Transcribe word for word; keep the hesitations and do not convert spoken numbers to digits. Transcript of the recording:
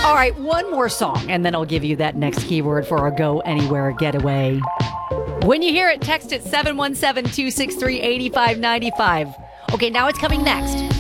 All right, one more song, and then I'll give you that next keyword for our Go Anywhere getaway. When you hear it, text it seven one seven, two six three, eight five nine five. Okay, now it's coming next.